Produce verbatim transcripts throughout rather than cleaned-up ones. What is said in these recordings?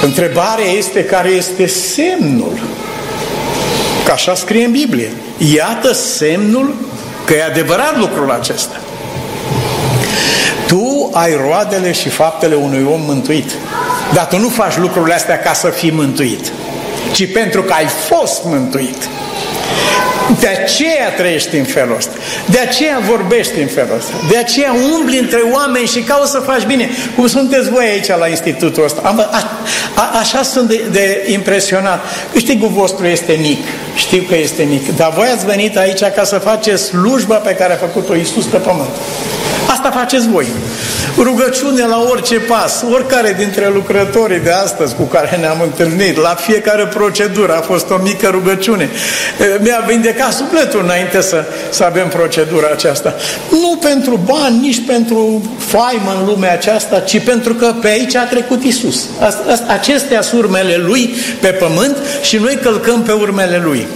Întrebarea este care este semnul. Că așa scrie în Biblie. Iată semnul că e adevărat lucrul acesta. Tu ai roadele și faptele unui om mântuit. Dar tu nu faci lucrurile astea ca să fii mântuit, ci pentru că ai fost mântuit. De aceea trăiești în felul ăsta. De aceea vorbești în felul ăsta. De aceea umbli între oameni și cauți să faci bine. Cum sunteți voi aici la institutul ăsta. Am, a, a, așa sunt de, de impresionat. Câștigul vostru este mic. Știu că este mic. Dar voi ați venit aici ca să faceți slujba pe care a făcut-o Iisus pe pământ. Asta faceți voi. Rugăciune la orice pas. Oricare dintre lucrătorii de astăzi cu care ne-am întâlnit, la fiecare procedură a fost o mică rugăciune. Mi-a vindecat sufletul înainte să, să avem procedura aceasta. Nu pentru bani, nici pentru faimă în lumea aceasta, ci pentru că pe aici a trecut Iisus. Acestea sunt urmele Lui pe pământ și noi călcăm pe urmele Lui.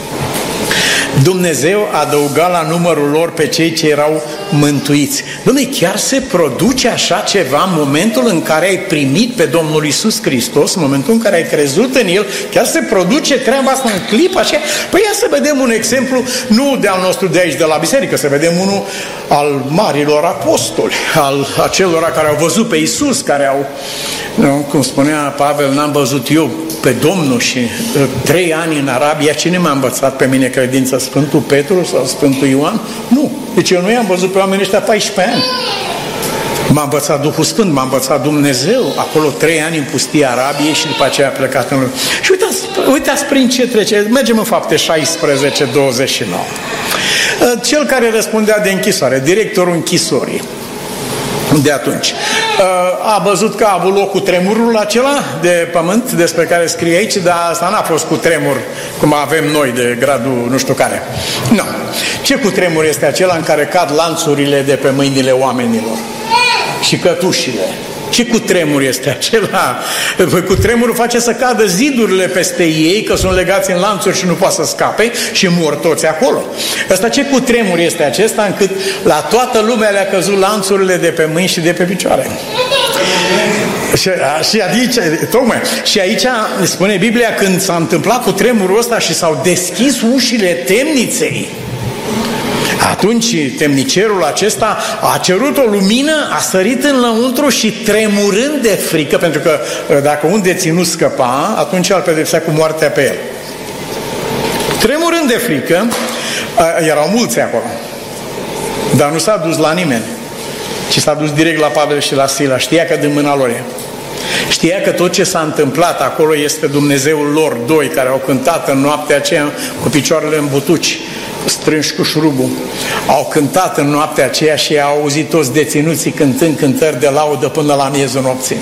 Dumnezeu adăuga la numărul lor pe cei ce erau mântuiți. Dom'le, chiar se produce așa ceva în momentul în care ai primit pe Domnul Iisus Hristos, în momentul în care ai crezut în El, chiar se produce treaba asta în clip așa? Păi ia să vedem un exemplu, nu de al nostru de aici, de la biserică, să vedem unul al marilor apostoli, al acelora care au văzut pe Iisus, care au, nu, cum spunea Pavel, n-am văzut eu pe Domnul și uh, trei ani în Arabia. Cine m-a învățat pe mine credința? Sfântul Petru sau Sfântul Ioan? Nu. Deci eu nu i-am văzut pe oamenii ăștia paisprezece ani. M-a învățat Duhul Sfânt, m-a învățat Dumnezeu, acolo trei ani în pustia Arabiei și după aceea a plecat în lume. Și uitați, uitați prin ce trece. Mergem în Fapte șaisprezece, douăzeci și nouă. Cel care răspundea de închisoare, directorul închisorii de atunci, a văzut că a avut loc cu tremurul acela de pământ despre care scrie aici, dar asta n-a fost cu tremur cum avem noi de gradul nu știu care. Nu. Ce cu tremur este acela în care cad lanțurile de pe mâinile oamenilor și cătușile? Ce cu tremur este acela? Cu tremurul face să cadă zidurile peste ei, că sunt legați în lanțuri și nu poate să scape și mor toți acolo. Asta ce cu tremur este acesta încât la toată lumea le-a căzut lanțurile de pe mâini și de pe picioare. Și, și, aici, tocmai, și aici spune Biblia, când s-a întâmplat cu tremurul ăsta și s-au deschis ușile temniței, atunci temnicerul acesta a cerut o lumină, a sărit în lăuntru și tremurând de frică, pentru că dacă un deținut scăpa, atunci îl pedepsea cu moartea pe el. Tremurând de frică, erau mulți acolo, dar nu s-a dus la nimeni, ci s-a dus direct la Pavel și la Sila. Știa că din mâna lor e. Știa că tot ce s-a întâmplat acolo este Dumnezeul lor, doi care au cântat în noaptea aceea cu picioarele în butuci, strânși cu șurubul. Au cântat în noaptea aceea și au auzit toți deținuții cântând cântări de laudă până la miezul nopții.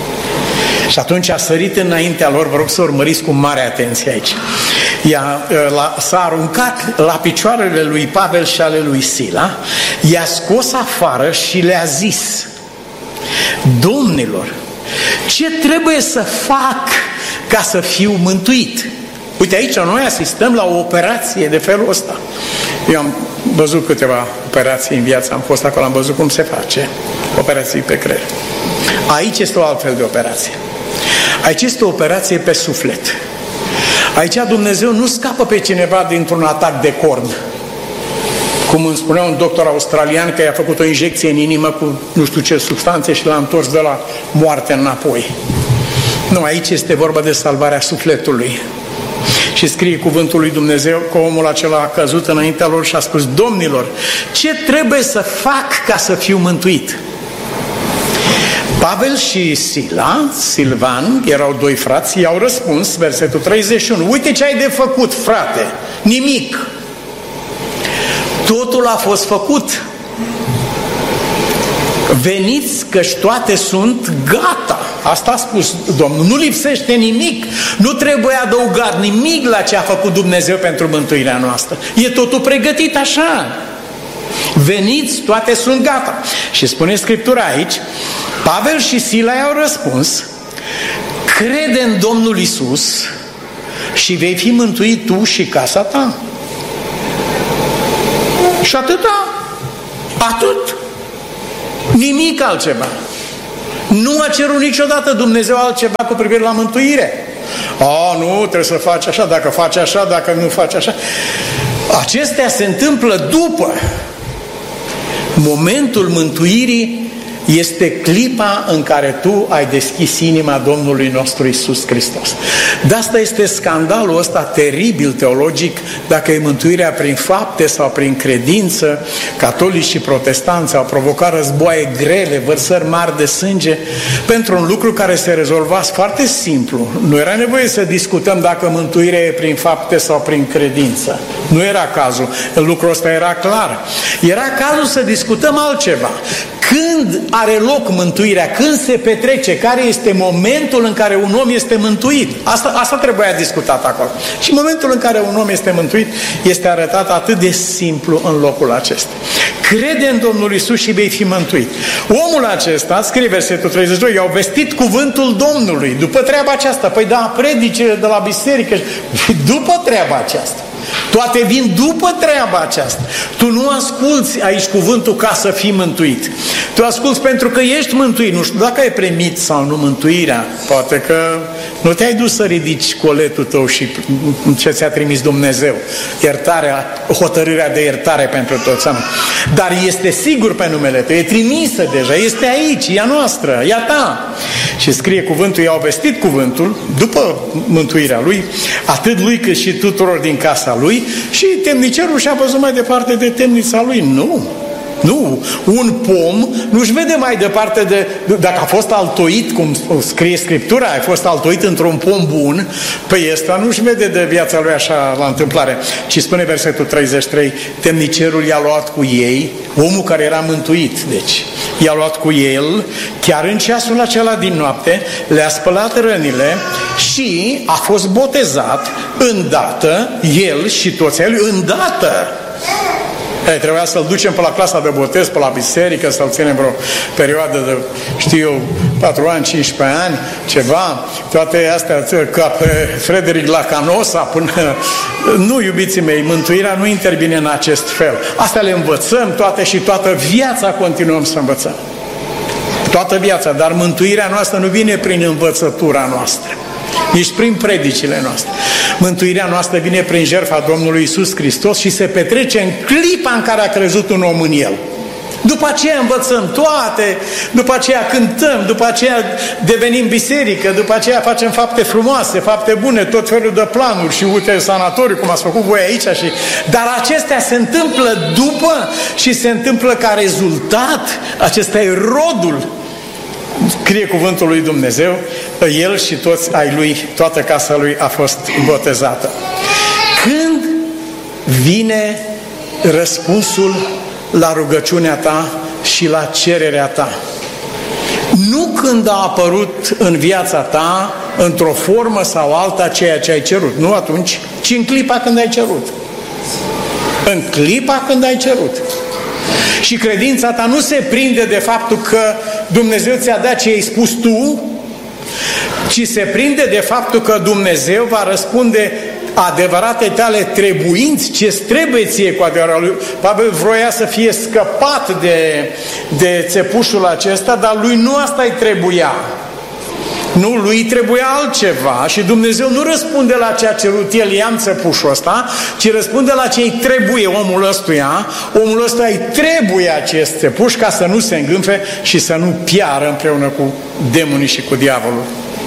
Și atunci a sărit înaintea lor, vă rog să urmăriți cu mare atenție aici. Ea, la, s-a aruncat la picioarele lui Pavel și ale lui Sila, i-a scos afară și le-a zis: Domnilor, ce trebuie să fac ca să fiu mântuit? Uite, aici noi asistăm la o operație de felul ăsta. Eu am văzut câteva operații în viață, am fost acolo, am văzut cum se face operații pe creier. Aici este o altfel de operație. Aici este o operație pe suflet. Aici Dumnezeu nu scapă pe cineva dintr-un atac de cord. Cum îmi spunea un doctor australian că i-a făcut o injecție în inimă cu nu știu ce substanțe și l-a întors de la moarte înapoi. Nu, aici este vorba de salvarea sufletului. Și scrie cuvântul lui Dumnezeu că omul acela a căzut înaintea lor și a spus: Domnilor, ce trebuie să fac ca să fiu mântuit? Pavel și Sila, Silvan, erau doi frați, i-au răspuns, versetul treizeci și unu: uite ce ai de făcut, frate, nimic. Totul a fost făcut. Veniți căci toate sunt gata. Asta a spus Domnul. Nu lipsește nimic. Nu trebuie adăugat nimic la ce a făcut Dumnezeu pentru mântuirea noastră. E totul pregătit așa. Veniți, toate sunt gata. Și spune Scriptura aici, Pavel și Sila i-au răspuns: crede în Domnul Iisus și vei fi mântuit tu și casa ta. Și atâta. Atât. Nimic altceva. Nu a cerut niciodată Dumnezeu altceva cu privire la mântuire. A, nu, trebuie să faci așa, dacă faci așa, dacă nu faci așa. Acestea se întâmplă după. Momentul mântuirii este clipa în care tu ai deschis inima Domnului nostru Iisus Hristos. De asta este scandalul ăsta teribil teologic, dacă e mântuirea prin fapte sau prin credință. Catolici și protestanți au provocat războaie grele, vărsări mari de sânge, pentru un lucru care se rezolva foarte simplu. Nu era nevoie să discutăm dacă mântuirea e prin fapte sau prin credință. Nu era cazul. Lucrul ăsta era clar. Era cazul să discutăm altceva. Când are loc mântuirea? Când se petrece? Care este momentul în care un om este mântuit? Asta, asta trebuia discutat acolo. Și momentul în care un om este mântuit este arătat atât de simplu în locul acesta. Crede în Domnul Iisus și vei fi mântuit. Omul acesta, scrie versetul treizeci și doi, i-au vestit cuvântul Domnului după treaba aceasta. Păi da, predicile de la biserică, după treaba aceasta. Toate vin după treaba aceasta. Tu nu asculți aici cuvântul ca să fii mântuit. Tu asculți pentru că ești mântuit. Nu știu dacă ai primit sau nu mântuirea. Poate că nu te-ai dus să ridici coletul tău și ce ți-a trimis Dumnezeu. Iertarea, hotărârea de iertare pentru toți. Dar este sigur pe numele tău. E trimisă deja. Este aici. E a noastră. E a ta. Și scrie cuvântul, i-au vestit cuvântul după mântuirea lui, atât lui cât și tuturor din casa lui, și temnicerul și-a văzut mai departe de temnița lui. Nu, nu, un pom nu-și vede mai departe de, dacă a fost altoit, cum scrie Scriptura, a fost altoit într-un pom bun, păi ăsta nu-și vede de viața lui așa la întâmplare, ci spune versetul treizeci și trei, temnicerul i-a luat cu ei, omul care era mântuit, deci, i-a luat cu el, chiar în ceasul acela din noapte, le-a spălat rănile și a fost botezat îndată, el și toți ai lui, îndată. Ei, trebuia să-l ducem pe la clasa de botez, pe la biserică, să-l ținem vreo perioadă de, știu eu, patru ani, cincisprezece ani, ceva, toate astea, ca pe Frederic Lacanosa, până... Nu, iubiții mei, mântuirea nu intervine în acest fel. Astea le învățăm toate și toată viața continuăm să învățăm. Toată viața, dar mântuirea noastră nu vine prin învățătura noastră, nici prin predicile noastre. Mântuirea noastră vine prin jertfa Domnului Iisus Hristos și se petrece în clipa în care a crezut un om în El. După aceea învățăm toate, după aceea cântăm, după aceea devenim biserică, după aceea facem fapte frumoase, fapte bune, tot felul de planuri și uite sanatoriu, cum ați făcut voi aici. Și... Dar acestea se întâmplă după și se întâmplă ca rezultat. Acesta e rodul. Scrie cuvântul lui Dumnezeu, el și toți ai lui, toată casa lui a fost botezată. Când vine răspunsul la rugăciunea ta și la cererea ta? Nu când a apărut în viața ta, într-o formă sau alta, ceea ce ai cerut. Nu atunci, ci în clipa când ai cerut. În clipa când ai cerut. Și credința ta nu se prinde de faptul că Dumnezeu ți-a dat ce ai spus tu, ci se prinde de faptul că Dumnezeu va răspunde adevărate tale trebuinți, ce-ți trebuie ție cu adevărat. Pavel vroia să fie scăpat de, de țepușul acesta, dar lui nu asta-i trebuia. Nu, lui trebuia altceva și Dumnezeu nu răspunde la ce a cerut el, i-am țepușul ăsta, ci răspunde la ce îi trebuie omul ăstuia. Omul ăsta îi trebuie acest țepuș ca să nu se îngânfe și să nu piară împreună cu demonii și cu diavolul.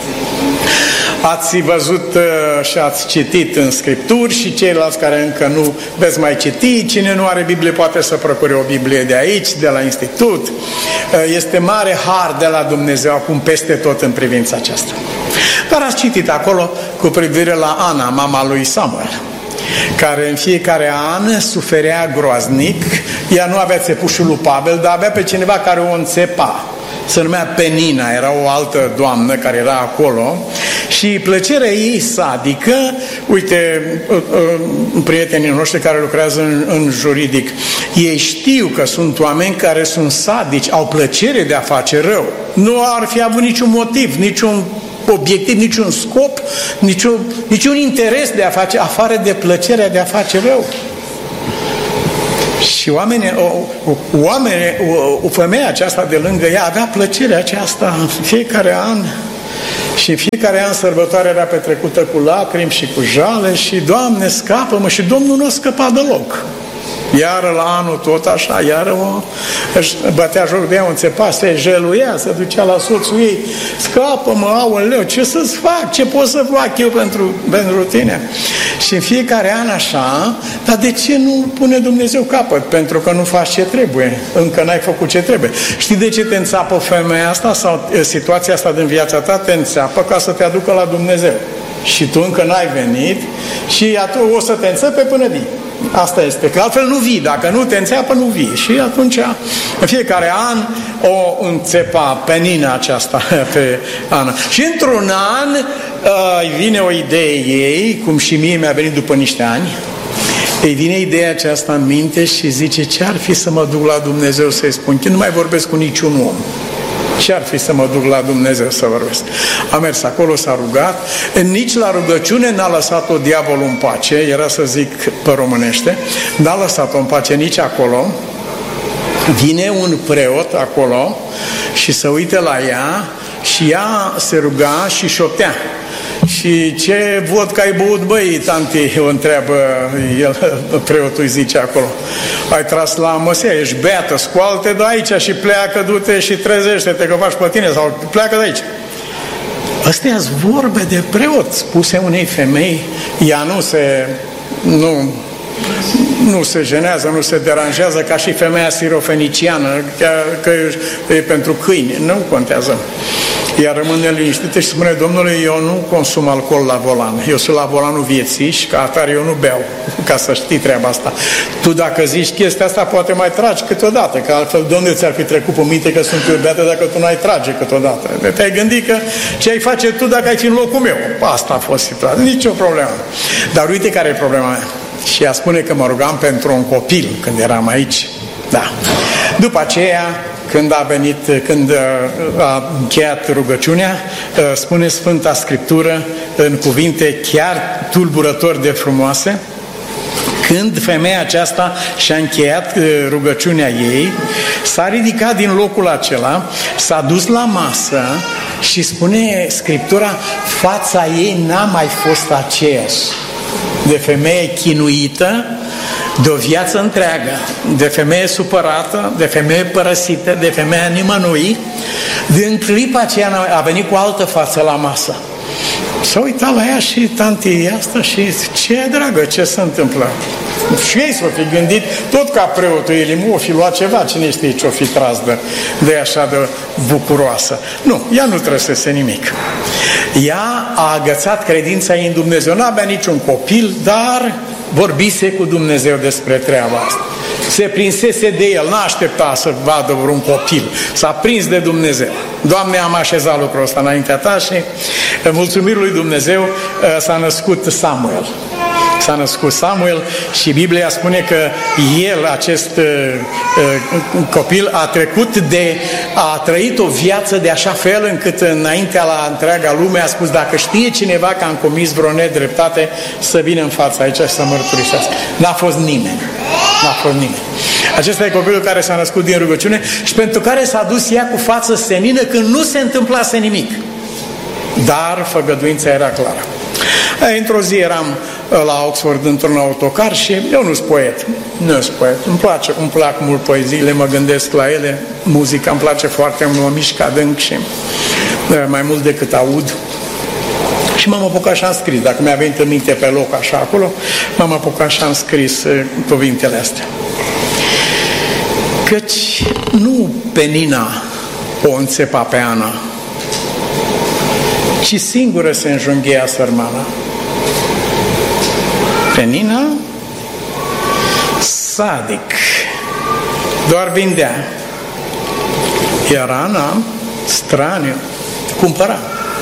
Ați văzut uh, și ați citit în Scripturi și ceilalți care încă nu veți mai citi, cine nu are Biblie poate să procure o Biblie de aici, de la institut. Uh, este mare har de la Dumnezeu acum peste tot în privința aceasta. Dar ați citit acolo cu privire la Ana, mama lui Samuel, care în fiecare an suferea groaznic. Ea nu avea țepușul lui Pavel, dar avea pe cineva care o înțepa. Se numea Penina, era o altă doamnă care era acolo și plăcerea ei sadică, uite, prietenii noștri care lucrează în, în juridic, ei știu că sunt oameni care sunt sadici, au plăcere de a face rău. Nu ar fi avut niciun motiv, niciun obiectiv, niciun scop, niciun, niciun interes de a face, afară de plăcerea de a face rău. Și oameni, o, o, oameni, o, o femeie aceasta de lângă ea avea plăcerea aceasta în fiecare an. Și în fiecare an sărbătoarea era petrecută cu lacrimi și cu jale și Doamne, scapă-mă, și Domnul nu a scăpat deloc. Iară la anul tot așa, iară o, își bătea joc de ea, o înțepa, se jeluia, se ducea la soțul ei, scapă-mă, aoleu, ce să-ți fac, ce pot să fac eu pentru, pentru tine? Și în fiecare an așa, dar de ce nu pune Dumnezeu capăt? Pentru că nu faci ce trebuie, încă n-ai făcut ce trebuie. Știi de ce te înțeapă femeia asta sau situația asta din viața ta? Te înțeapă ca să te aducă la Dumnezeu. Și tu încă n-ai venit și atunci o să te înțepe până vii. Asta este, că altfel nu vii, dacă nu te înțeapă, nu vii. Și atunci, în fiecare an, o înțepa Penina aceasta pe Ana. Și într-un an uh, vine o idee ei, cum și mie mi-a venit după niște ani, îi vine ideea aceasta în minte și zice, ce ar fi să mă duc la Dumnezeu să-i spun, că nu mai vorbesc cu niciun om. Ce ar fi să mă duc la Dumnezeu să vorbesc? A mers acolo, s-a rugat, nici la rugăciune n-a lăsat-o diavolul în pace, era să zic pe românește, n-a lăsat-o în pace nici acolo. Vine un preot acolo și se uită la ea și ea se ruga și șoptea. Și ce văd că ai băut, băi, tanti, o întreabă el, preotul îi zice acolo. Ai tras la măsea, ești beată, scoală-te de aici și pleacă, du-te și trezește-te că faci pe tine sau pleacă de aici. Astea-s vorbe de preot spuse unei femei, ea nu se, nu, nu se jenează, nu se deranjează ca și femeia sirofeniciană, că e pentru câini, nu contează. Ea rămâne liniștită și spune, Domnule, eu nu consum alcool la volan, eu sunt la volanul vieții și ca atare eu nu beau, ca să știi treaba asta. Tu dacă zici chestia asta, poate mai tragi câteodată, că altfel Domnul ți-ar fi trecut pe minte că sunt eu beată dacă tu n-ai trage câteodată. Te-ai gândit că ce ai face tu dacă ai fi în locul meu? Asta a fost situația, nicio problemă. Dar uite care e problema mea. Și ea spune că mă rugam pentru un copil când eram aici. Da. După aceea, când a venit, când a încheiat rugăciunea, spune Sfânta Scriptură în cuvinte chiar tulburător de frumoase, când femeia aceasta și-a încheiat rugăciunea ei, s-a ridicat din locul acela, s-a dus la masă și spune Scriptura, fața ei n-a mai fost aceeași, de femeie chinuită, de o viață întreagă, de femeie supărată, de femeie părăsită, de femeie nimănui. Din clipa aceea a venit cu altă față la masă. S-a uitat la ea și tanti asta și ce dragă, ce se întâmplă? Și ei s-au fi gândit, tot ca preotul Elimu o fi luat ceva, cine știe ce o fi tras de, de așa de bucuroasă. Nu, ea nu trăsese nimic. Ea a agățat credința ei în Dumnezeu, n-avea niciun copil, dar vorbise cu Dumnezeu despre treaba asta. Se prinsese de el, n-a aștepta să vadă vreun copil. S-a prins de Dumnezeu. Doamne, am așezat lucrul ăsta înaintea ta și mulțumiri lui Dumnezeu s-a născut Samuel. S-a născut Samuel și Biblia spune că el, acest uh, uh, copil, a trecut de, a trăit o viață de așa fel încât înaintea la întreaga lume a spus, dacă știe cineva că am comis vreo nedreptate, să vină în fața aici și să mărturisească. N-a fost nimeni. N-a fost nimeni. Acesta e copilul care s-a născut din rugăciune și pentru care s-a dus ea cu față senină când nu se întâmplase nimic. Dar făgăduința era clară. Într-o zi eram la Oxford într-un autocar și eu nu sunt poet, nu sunt poet, îmi place, îmi plac mult poeziile, mă gândesc la ele, muzica îmi place foarte mult, mă mișc adânc și mai mult decât aud. Și m-am apucat și am scris, dacă mi-a venit în minte pe loc așa acolo, m-am apucat și am scris cuvintele astea. Căci nu Penina o înțepa pe Ana, ci singură se înjunghea sărmana. Penina, sadic, doar vindea, iar Ana, straniu, cumpăra.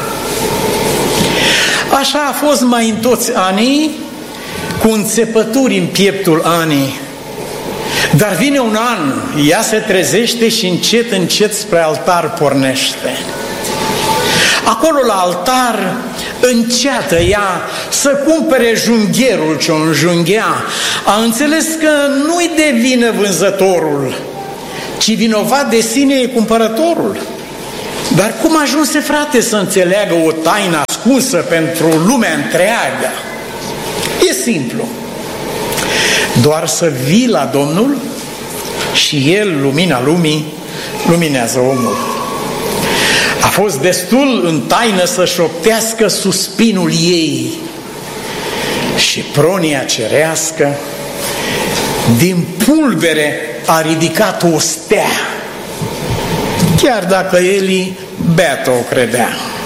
Așa a fost mai în toți anii, cu înțepături în pieptul Anii. Dar vine un an, ea se trezește și încet, încet spre altar pornește. Acolo la altar înceată ea să cumpere junghierul ce o înjunghea. A înțeles că nu-i de vină vânzătorul, ci vinovat de sine e cumpărătorul. Dar cum ajunse, frate, să înțeleagă o taină ascunsă pentru lumea întreagă? E simplu. Doar să vii la Domnul și El, lumina lumii, luminează omul. A fost destul în taină să șoptească suspinul ei și pronia cerească din pulbere a ridicat o stea, chiar dacă Eli beată o credea.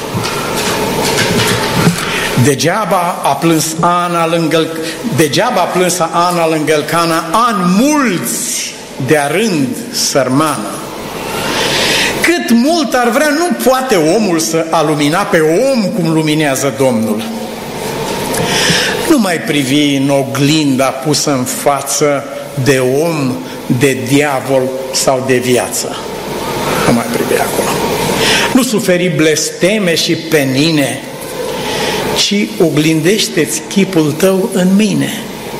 Degeaba a plâns Ana lângă, degeaba a plâns Ana lângă Elcana ani mulți de-a rând sărmană. Cât mult ar vrea, nu poate omul să alumina pe om cum luminează Domnul. Nu mai privi în oglinda pusă în față de om, de diavol sau de viață. Nu mai privi acolo. Nu suferi blesteme și penine, ci oglindește-ți chipul tău în mine.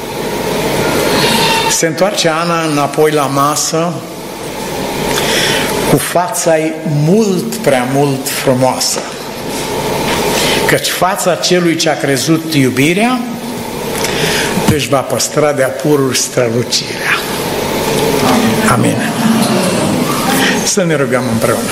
Se întoarce Ana înapoi la masă cu fața-i mult prea mult frumoasă, căci fața celui ce a crezut iubirea își va păstra de-a pururi strălucirea. Amin. Să ne rugăm împreună.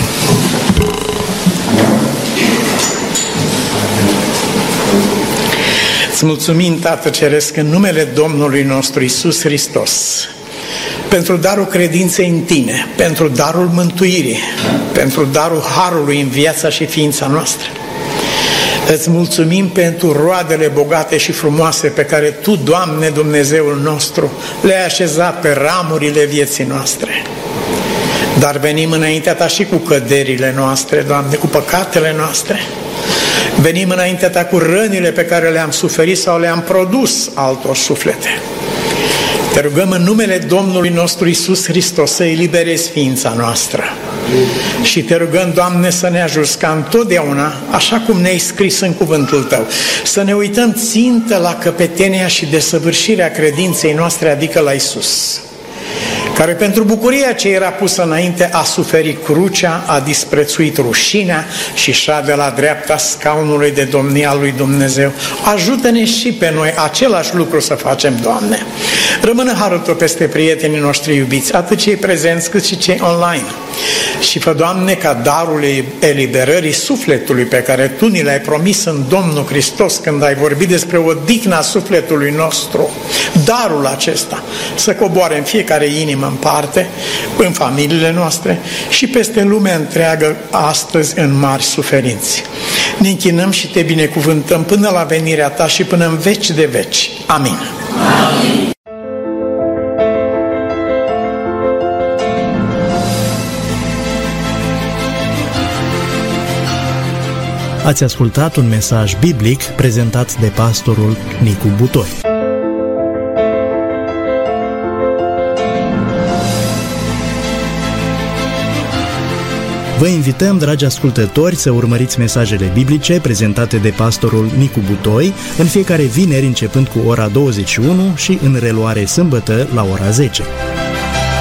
Îți mulțumim, Tată Ceresc, în numele Domnului nostru Iisus Hristos, pentru darul credinței în Tine, pentru darul mântuirii, pentru darul harului în viața și ființa noastră. Îți mulțumim pentru roadele bogate și frumoase pe care Tu, Doamne Dumnezeul nostru, le-ai așezat pe ramurile vieții noastre. Dar venim înaintea Ta și cu căderile noastre, Doamne, cu păcatele noastre. Venim înaintea Ta cu rănile pe care le-am suferit sau le-am produs altor suflete. Te rugăm în numele Domnului nostru Iisus Hristos să eliberezi ființa noastră. Și te rugăm, Doamne, să ne ajuți ca întotdeauna, așa cum ne-ai scris în cuvântul Tău, să ne uităm țintă la căpetenia și desăvârșirea credinței noastre, adică la Iisus, care pentru bucuria ce era pusă înainte a suferit crucea, a disprețuit rușinea și șade la dreapta scaunului de domnia lui Dumnezeu. Ajută-ne și pe noi același lucru să facem, Doamne. Rămână harul Tău peste prietenii noștri iubiți, atât cei prezenți cât și cei online. Și fă, Doamne, ca darul eliberării sufletului pe care Tu ni l-ai promis în Domnul Hristos când ai vorbit despre odihna sufletului nostru, darul acesta să coboare în fiecare inimă în parte, în familiile noastre și peste lumea întreagă astăzi în mari suferinți. Ne închinăm și Te binecuvântăm până la venirea Ta și până în veci de veci. Amin. Amin. Ați ascultat un mesaj biblic prezentat de pastorul Nicu Butoi. Vă invităm, dragi ascultători, să urmăriți mesajele biblice prezentate de pastorul Nicu Butoi în fiecare vineri începând cu ora douăzeci și unu și în reluare sâmbătă la ora zece.